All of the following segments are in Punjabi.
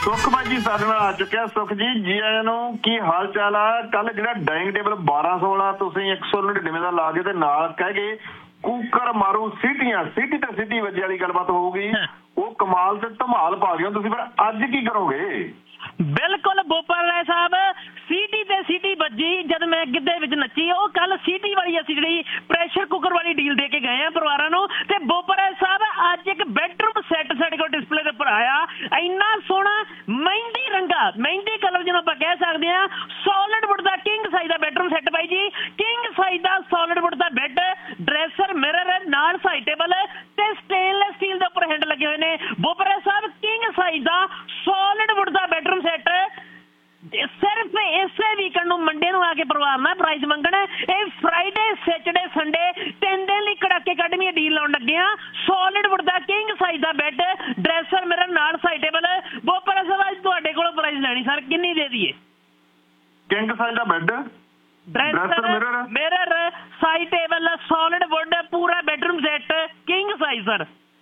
ਸੁਖ ਬਾਈ ਜੀ ਸਾਡੇ ਨਾਲ ਆ ਚੁੱਕਿਆ। ਸੁਖ ਜੀ, ਜੀ ਆਇਆਂ ਨੂੰ। ਕੀ ਹਾਲ ਚਾਲ ਆ? ਕੱਲ ਜਿਹੜਾ ਡਾਈਨਿੰਗ ਟੇਬਲ 1200 ਵਾਲਾ ਤੁਸੀਂ 199 ਦਾ ਲਾ ਕੇ ਤੇ ਨਾਲ ਕਹਿ ਗਏ ਕੂਕਰ ਮਾਰੂ ਸੀਟੀਆਂ, ਸੀਟੀ ਤੇ ਸੀਟੀ ਵੱਜੇ ਵਾਲੀ ਗੱਲਬਾਤ ਹੋਊਗੀ। ਉਹ ਕਮਾਲ ਤੇ ਧਮਾਲ ਪਾ ਗਏ ਤੁਸੀਂ। ਫਿਰ ਅੱਜ ਕੀ ਕਰੋਗੇ? ਬਿਲਕੁਲ ਬੋਪਰ ਰਾਏ ਸਾਹਿਬ, ਸੀਟੀ ਤੇ ਸੀਟੀ ਵੱਜੀ ਜਦ ਮੈਂ ਗਿੱਧੇ ਵਿੱਚ ਨੱਚੀ। ਉਹ ਕੱਲ ਸੀਟੀ ਵਾਲੀ ਅਸੀਂ ਜਿਹੜੀ ਪ੍ਰੈਸ਼ਰ ਕੁੱਕਰ ਵਾਲੀ ਡੀਲ ਦੇ ਕੇ ਗਏ ਆ ਪਰਿਵਾਰਾਂ ਨੂੰ। ਤੇ ਬੋਪਰ ਰਾਏ ਸਾਹਿਬ ਅੱਜ ਇੱਕ ਬੈਡਰੂਮ ਸੈੱਟ ਸਾਡੇ ਕੋਲ ਡਿਸਪਲੇ ਦੇ ਉੱਪਰ ਆਇਆ, ਇੰਨਾ ਸੋਹਣਾ ਮਹਿੰਦੀ ਰੰਗਾ, ਮਹਿੰਦੀ ਕਲਰ ਜਿਹਨੂੰ ਆਪਾਂ ਕਹਿ ਸਕਦੇ ਆ। ਸੋਲਿਡ ਵੁੱਡ ਦਾ ਕਿੰਗ ਸਾਈਜ਼ ਦਾ ਬੈਡਰੂਮ ਸੈੱਟ ਬਾਈ ਜੀ, ਕਿੰਗ ਸਾਈਜ਼ ਦਾ ਸੋਲਿਡ ਵੁੱਡ ਦਾ ਬੈੱਡ, ਡਰੈਸਰ, ਮਿਰਰ ਨਾਲ ਸਾਈਡ ਟੇਬਲ ਤੇ ਸਟੇਨਲੈਸ ਸਟੀਲ ਦੇ ਉੱਪਰ ਹੈਂਡ ਲੱਗੇ ਹੋਏ ਨੇ। ਬੋਪਰ ਰਾਏ ਸਾਹਿਬ ਕਿੰਗ ਸਾਈਜ਼ ਦਾ ਸੋਲਿਡ ਵੁੱਡ ਦਾ ਬੈਡਰੂਮ ਸੈੱਟ ਸਿਰਫ ਇਸੇ ਵੀਕਐਂਡ ਨੂੰ ਮੰਡੇ ਨੂੰ ਆ ਕੇ ਪਰਿਵਾਰ ਨਾਲ ਪ੍ਰਾਈਜ਼ ਮੰਗਣ। ਇਹ ਫਰਾਈਡੇ, ਸੈਚਰਡੇ, ਸੰਡੇ 3 ਦਿਨ ਲਈ ਕੜਾਕੇ ਕੱਢਵੀਂ ਡੀਲ ਲਾਉਣ ਲੱਗੇ ਆ। ਸੋਲਿਡ ਵੁੱਡ ਦਾ ਕਿੰਗ ਸਾਈਜ਼ ਦਾ ਬੈੱਡ, ਡਰੈਸਰ, ਮਿਰਰ ਨਾਲ ਸਾਈਡ ਟੇਬਲ। ਬੋਪਰ ਸਾਹਿਬ ਅੱਜ ਤੁਹਾਡੇ ਕੋਲੋਂ ਪ੍ਰਾਈਜ਼ ਲੈਣੀ ਸਰ, ਕਿੰਨੀ ਦੇ ਦਈਏ? ਕਿੰਗ ਸਾਈਜ਼ ਦਾ bed, dresser, mirror, side table, solid wood, ਪੂਰਾ bedroom set king size sir.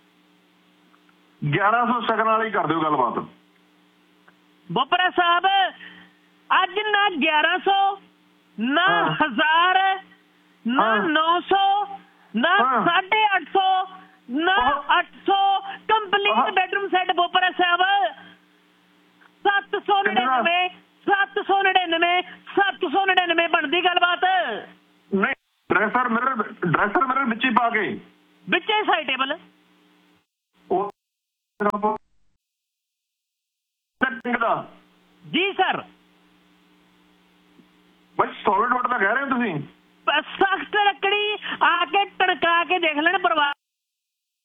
1100 ਸ਼ਗਨ ਵਾਲੀ ਕਰ ਦਿਓ ਗੱਲਬਾਤ। ਬੋਪਰਾ ਸਾਹਿਬ ਅੱਜ ਨਾ 1100 ਨਾ 1000 ਨਾ 900 ਨਾ 850 ਨਾ 800, ਕੰਪਲੀਟ ਬੈਡਰੂਮ ਸੈੱਟ ਬੋਪਰਾ ਸਾਹਿਬ 799 799 799 ਬਣਦੀ ਗੱਲਬਾਤ। ਨਹੀਂ, ਡਰੈਸਰ ਮਿਰਰ ਵਿੱਚ ਹੀ ਪਾ ਕੇ ਵਿੱਚੇ ਸਾਈਡ ਟੇਬਲ ਦਾ ਜੀ ਸਰ। ਬਸ ਸੋਲਿਡ ਵੁੱਡ ਦਾ ਕਹਿ ਰਹੇ ਹੋ ਤੁਸੀਂ? ਸਖਤ ਲੱਕੜੀ ਆ ਕੇ ਟਣਕਾ ਕੇ ਦੇਖ ਲੈਣ ਪਰਿਵਾਰ।